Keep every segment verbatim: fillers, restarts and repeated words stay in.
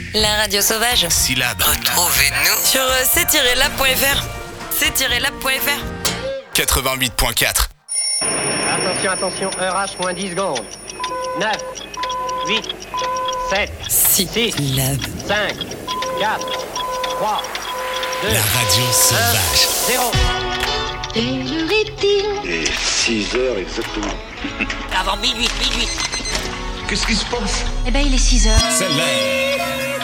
La radio sauvage. Syllabe. Retrouvez-nous sur c lab point f r. c lab point f r. quatre-vingt-huit point quatre. Attention, attention, heure H moins dix secondes. neuf, huit, sept, six, cinq, quatre, trois, deux, La radio sauvage. un, zéro. Quelle heure est-il ? Et six heures exactement. Avant minuit, minuit. Qu'est-ce qui se passe? Eh ben, il est six heures. C'est l'heure.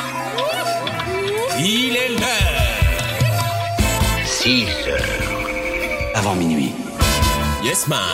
Il est l'heure. six heures. Avant minuit. Yes, man.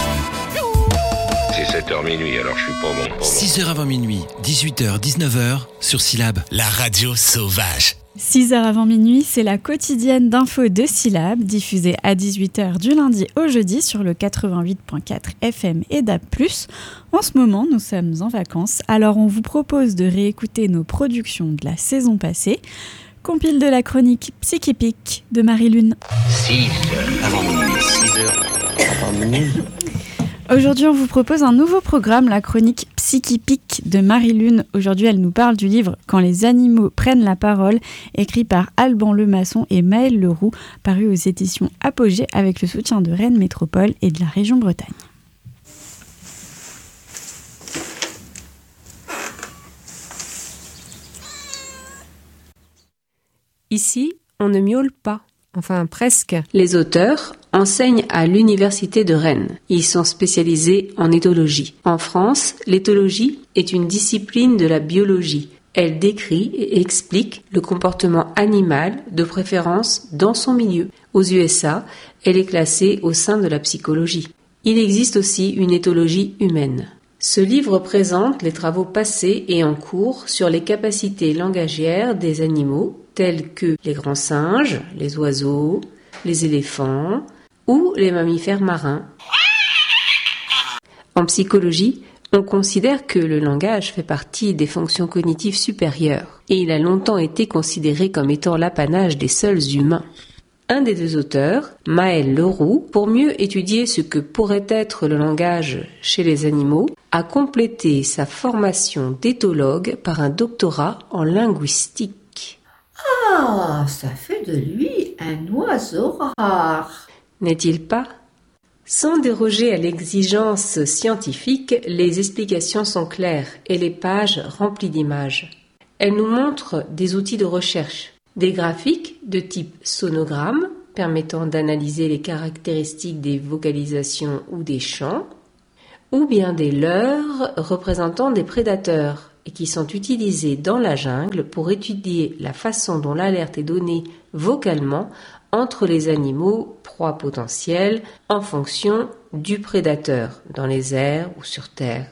C'est sept heures minuit, alors je suis pas bon. Pas bon. six heures avant minuit, dix-huit heures, dix-neuf heures, sur Syllabe. La radio sauvage. six heures avant minuit, c'est la quotidienne d'infos de Syllabe, diffusée à dix-huit heures du lundi au jeudi sur le quatre-vingt-huit point quatre F M et D A B plus. En ce moment, nous sommes en vacances, alors on vous propose de réécouter nos productions de la saison passée. Compile de la chronique Psychipique de Marie-Lune. six heures avant minuit. six heures avant minuit. Aujourd'hui, on vous propose un nouveau programme, la chronique Psychipique de Marie-Lune. Aujourd'hui, elle nous parle du livre « Quand les animaux prennent la parole », écrit par Alban Lemasson et Maëlle Leroux, paru aux éditions Apogée avec le soutien de Rennes Métropole et de la région Bretagne. Ici, on ne miaule pas. Enfin, presque. Les auteurs enseignent à l'université de Rennes. Ils sont spécialisés en éthologie. En France, l'éthologie est une discipline de la biologie. Elle décrit et explique le comportement animal, de préférence dans son milieu. Aux U S A, elle est classée au sein de la psychologie. Il existe aussi une éthologie humaine. Ce livre présente les travaux passés et en cours sur les capacités langagières des animaux, tels que les grands singes, les oiseaux, les éléphants ou les mammifères marins. En psychologie, on considère que le langage fait partie des fonctions cognitives supérieures et il a longtemps été considéré comme étant l'apanage des seuls humains. Un des deux auteurs, Maëlle Leroux, pour mieux étudier ce que pourrait être le langage chez les animaux, a complété sa formation d'éthologue par un doctorat en linguistique. Ah, ça fait de lui un oiseau rare. N'est-il pas ? Sans déroger à l'exigence scientifique, les explications sont claires et les pages remplies d'images. Elles nous montrent des outils de recherche, des graphiques de type sonogramme permettant d'analyser les caractéristiques des vocalisations ou des chants, ou bien des leurres représentant des prédateurs et qui sont utilisés dans la jungle pour étudier la façon dont l'alerte est donnée vocalement entre les animaux proies potentielles en fonction du prédateur, dans les airs ou sur terre.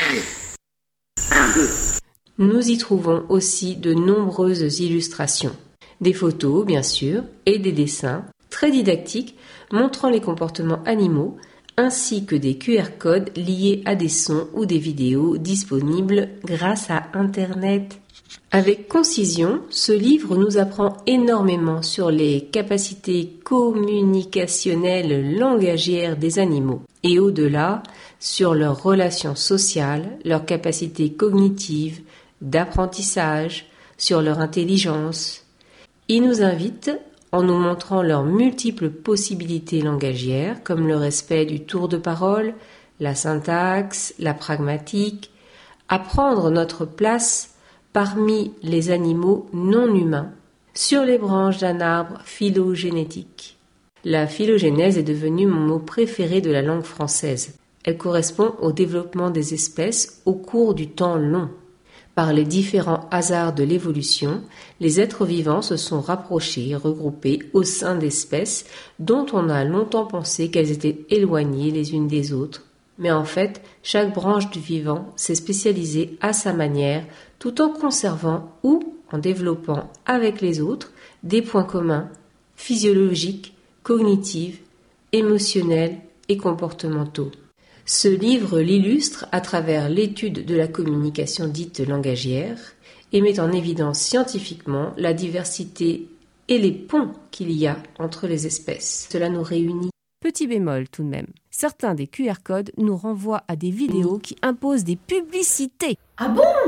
Nous y trouvons aussi de nombreuses illustrations, des photos bien sûr, et des dessins très didactiques montrant les comportements animaux, ainsi que des Q R codes liés à des sons ou des vidéos disponibles grâce à Internet. Avec concision, ce livre nous apprend énormément sur les capacités communicationnelles langagières des animaux et au-delà, sur leurs relations sociales, leurs capacités cognitives, d'apprentissage, sur leur intelligence. Il nous invite, en nous montrant leurs multiples possibilités langagières, comme le respect du tour de parole, la syntaxe, la pragmatique, à prendre notre place parmi les animaux non humains, sur les branches d'un arbre phylogénétique. La phylogénèse est devenue mon mot préféré de la langue française. Elle correspond au développement des espèces au cours du temps long. Par les différents hasards de l'évolution, les êtres vivants se sont rapprochés et regroupés au sein d'espèces dont on a longtemps pensé qu'elles étaient éloignées les unes des autres. Mais en fait, chaque branche du vivant s'est spécialisée à sa manière, tout en conservant ou en développant avec les autres des points communs physiologiques, cognitifs, émotionnels et comportementaux. Ce livre l'illustre à travers l'étude de la communication dite langagière et met en évidence scientifiquement la diversité et les ponts qu'il y a entre les espèces. Cela nous réunit. Petit bémol tout de même. Certains des Q R codes nous renvoient à des vidéos qui imposent des publicités. Ah bon ?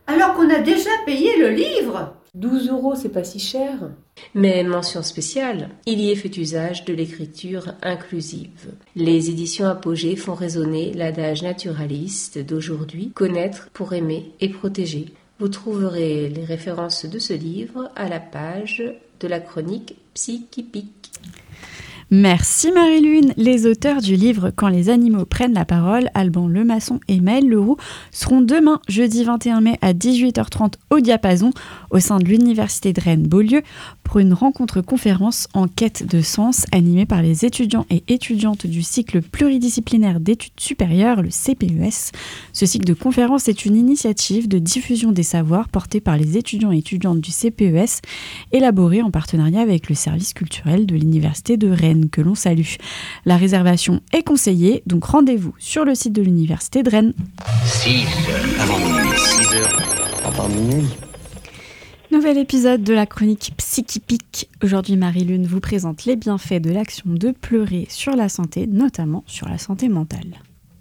Alors qu'on a déjà payé le livre. douze euros, c'est pas si cher. Mais mention spéciale, il y est fait usage de l'écriture inclusive. Les éditions Apogée font résonner l'adage naturaliste d'aujourd'hui, connaître pour aimer et protéger. Vous trouverez les références de ce livre à la page de la chronique Psychipique. Merci Marie-Lune. Les auteurs du livre « Quand les animaux prennent la parole », Alban Lemasson et Maëlle Leroux, seront demain, jeudi vingt et un mai à dix-huit heures trente au Diapason, au sein de l'Université de Rennes-Beaulieu, pour une rencontre-conférence en quête de sens animée par les étudiants et étudiantes du cycle pluridisciplinaire d'études supérieures, le C P E S. Ce cycle de conférences est une initiative de diffusion des savoirs portée par les étudiants et étudiantes du C P E S, élaborée en partenariat avec le service culturel de l'Université de Rennes, que l'on salue. La réservation est conseillée, donc rendez-vous sur le site de l'Université de Rennes. six heures avant minuit, six heures avant minuit. Nouvel épisode de la chronique Psychipique. Aujourd'hui, Marie-Lune vous présente les bienfaits de l'action de pleurer sur la santé, notamment sur la santé mentale.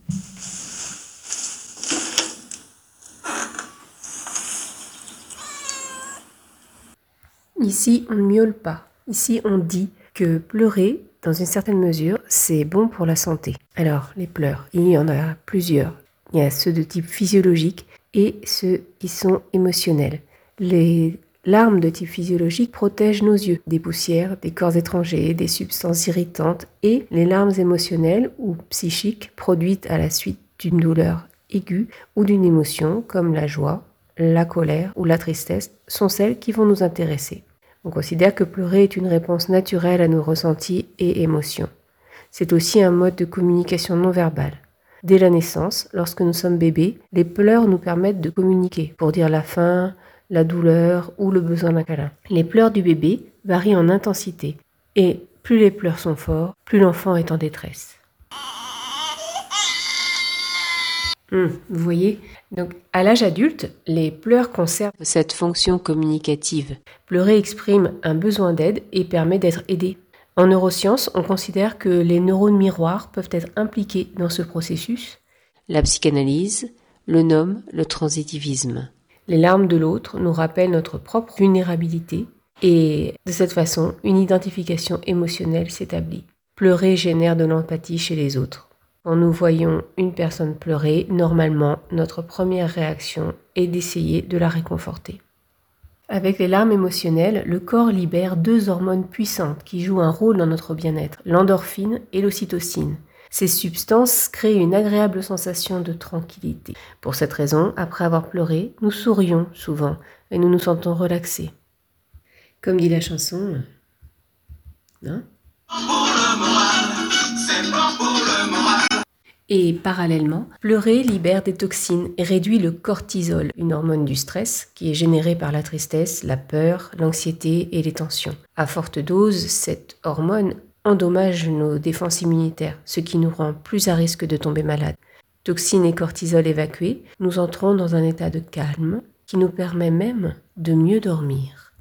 Ici, on ne miaule pas. Ici, on dit que pleurer, dans une certaine mesure, c'est bon pour la santé. Alors, les pleurs, il y en a plusieurs. Il y a ceux de type physiologique et ceux qui sont émotionnels. Les larmes de type physiologique protègent nos yeux des poussières, des corps étrangers, des substances irritantes, et les larmes émotionnelles ou psychiques produites à la suite d'une douleur aiguë ou d'une émotion comme la joie, la colère ou la tristesse sont celles qui vont nous intéresser. On considère que pleurer est une réponse naturelle à nos ressentis et émotions. C'est aussi un mode de communication non verbale. Dès la naissance, lorsque nous sommes bébés, les pleurs nous permettent de communiquer pour dire la faim, la douleur ou le besoin d'un câlin. Les pleurs du bébé varient en intensité et plus les pleurs sont forts, plus l'enfant est en détresse. Hum, vous voyez ? Donc, à l'âge adulte, les pleurs conservent cette fonction communicative. Pleurer exprime un besoin d'aide et permet d'être aidé. En neurosciences, on considère que les neurones miroirs peuvent être impliqués dans ce processus. La psychanalyse le nomme le transitivisme. Les larmes de l'autre nous rappellent notre propre vulnérabilité et, de cette façon, une identification émotionnelle s'établit. Pleurer génère de l'empathie chez les autres. Quand nous voyons une personne pleurer, normalement, notre première réaction est d'essayer de la réconforter. Avec les larmes émotionnelles, le corps libère deux hormones puissantes qui jouent un rôle dans notre bien-être, l'endorphine et l'ocytocine. Ces substances créent une agréable sensation de tranquillité. Pour cette raison, après avoir pleuré, nous sourions souvent et nous nous sentons relaxés. Comme dit la chanson, hein ? Et parallèlement, pleurer libère des toxines et réduit le cortisol, une hormone du stress qui est générée par la tristesse, la peur, l'anxiété et les tensions. À forte dose, cette hormone endommage nos défenses immunitaires, ce qui nous rend plus à risque de tomber malade. Toxines et cortisol évacués, nous entrons dans un état de calme qui nous permet même de mieux dormir.